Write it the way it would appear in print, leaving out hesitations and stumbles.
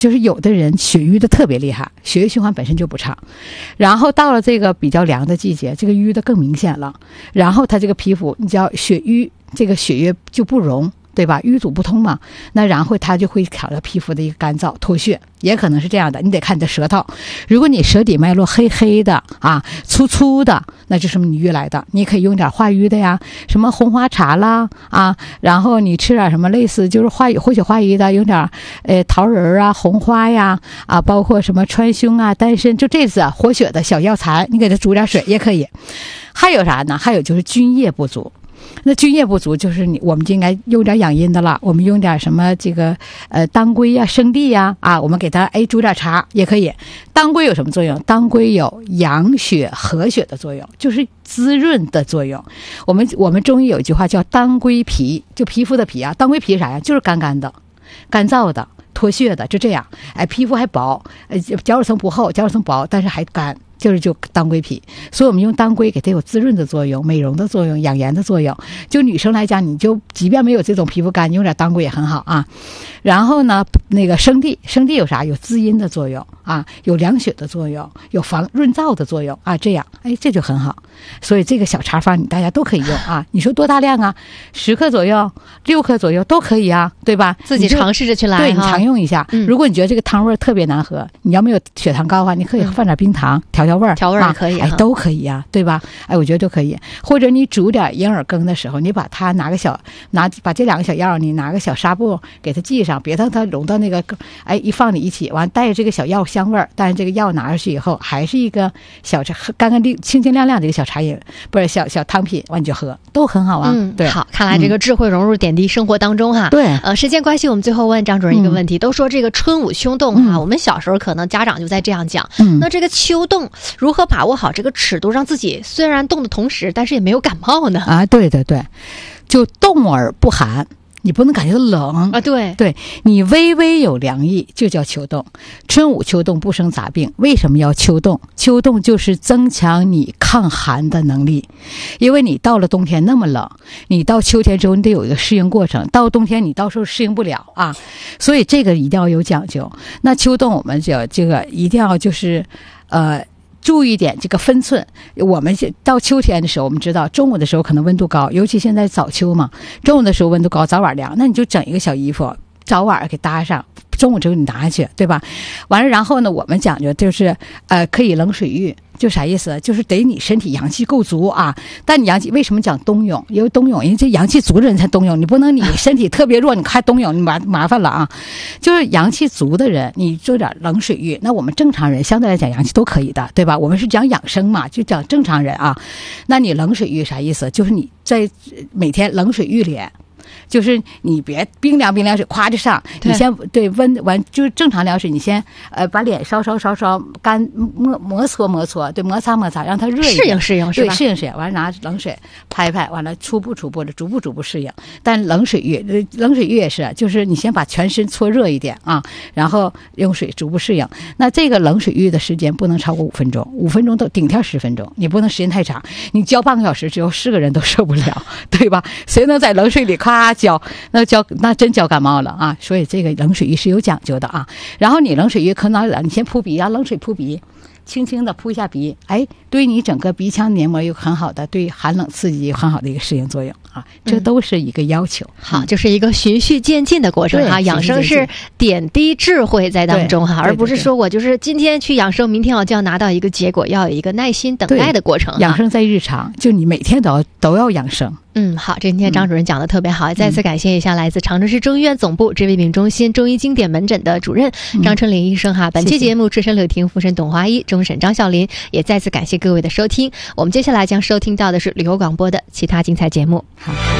就是有的人血瘀的特别厉害，血液循环本身就不畅，然后到了这个比较凉的季节，这个瘀的更明显了，然后他这个皮肤你叫血瘀，这个血液就不溶，对吧？淤阻不通嘛，那然后它就会挑到皮肤的一个干燥脱屑，也可能是这样的。你得看你的舌头，如果你舌底脉络黑黑的啊、粗粗的，那就是你淤来的。你可以用点化瘀的呀，什么红花茶啦啊，然后你吃点什么类似就是活血化瘀的，用点桃仁啊、红花呀啊，包括什么川芎啊、丹参，就这次活血的小药材，你给它煮点水也可以。还有啥呢？还有就是津液不足。那津液不足就是我们就应该用点养阴的了，我们用点什么这个当归呀、生地呀啊，我们给它煮点茶也可以。当归有什么作用？当归有养血和血的作用，就是滋润的作用。我们中医有一句话叫当归皮，就皮肤的皮啊。当归皮是啥呀？就是干干的、干燥的、脱屑的，就这样。皮肤还薄，角质层不厚，角质层薄，但是还干。就当归皮，所以我们用当归给它有滋润的作用、美容的作用、养颜的作用。就女生来讲，你就即便没有这种皮肤干，你用点当归也很好啊。然后呢，那个生地有啥？有滋阴的作用啊，有凉血的作用，有防润燥的作用啊。这样，这就很好。所以这个小茶方你大家都可以用啊。你说多大量啊？10克左右、6克左右都可以啊，对吧？ 自己尝试着去来， 对，你常用一下。如果你觉得这个汤味特别难喝，你要没有血糖高的话，你可以放点冰糖调味儿， 调味儿可以， 都可以啊，对吧？我觉得都可以。或者你煮点银耳羹的时候，你把它把这2个小药，你拿个小纱布给它系上，别让它融到那个一放你一起，完带着这个小药香味儿，但是这个药拿上去以后，还是一个小茶，干干净清清亮亮的一个小茶饮，不是小汤品，完你就喝，都很好啊。对， 好，看来这个智慧融入点滴生活当中哈。 对， 时间关系，我们最后问张主任一个问题，都说这个春捂秋冻哈，我们小时候可能家长就在这样讲，那这个秋冻如何把握好这个尺度，让自己虽然冻的同时，但是也没有感冒呢？ 对对对，就冻而不寒。你不能感觉到冷啊，对， 你微微有凉意就叫秋冻。春捂秋冻不生杂病，为什么要秋冻？秋冻就是增强你抗寒的能力，因为你到了冬天那么冷，你到秋天之后你得有一个适应过程，到冬天你到时候适应不了啊，所以这个一定要有讲究。那秋冻我们就这个一定要就是注意点这个分寸。我们到秋天的时候，我们知道中午的时候可能温度高，尤其现在早秋嘛，中午的时候温度高，早晚凉，那你就整一个小衣服，早晚给搭上，中午之后你拿下去，对吧？完了，然后呢，我们讲究就是可以冷水浴。就啥意思？就是得你身体阳气够足啊。但你阳气为什么讲冬泳？因为冬泳，因为这阳气足的人才冬泳，你不能你身体特别弱，你还冬泳，你麻烦了啊。就是阳气足的人，你做点冷水浴，那我们正常人相对来讲阳气都可以的，对吧？我们是讲养生嘛，就讲正常人啊。那你冷水浴啥意思？就是你在每天冷水浴脸。就是你别冰凉水夸着上，你先对温完就是正常凉水，你先把脸稍干摩擦，对，摩擦，让它热一点， 适应是吧？ 对，适应，完了拿冷水拍，完了初步的，逐步适应。但冷水浴也是，就是你先把全身搓热一点啊，然后用水逐步适应。那这个冷水浴的时间不能超过5分钟，5分钟都顶天10分钟，你不能时间太长，你浇半个小时，只有4个人都受不了，对吧？谁能在冷水里夸浇？那真浇感冒了啊！所以这个冷水浴是有讲究的啊。然后你冷水浴可能你先扑鼻啊，冷水扑鼻，轻轻的扑一下鼻，对你整个鼻腔黏膜有很好的对寒冷刺激有很好的一个适应作用啊。这都是一个要求。 好，就是一个循序渐进的过程哈。养生是点滴智慧在当中哈，而不是说我就是今天去养生，明天我就要拿到一个结果，要有一个耐心等待的过程。 养生在日常，就你每天都要养生。 好，今天张主任讲的特别好，再次感谢一下来自长春市中医院总部治胃病中心中医经典门诊的主任张春林医生哈。本期节目智深柳婷、复审董华一、终审张孝林，也再次感谢各位的收听。我们接下来将收听到的是旅游广播的其他精彩节目。 好。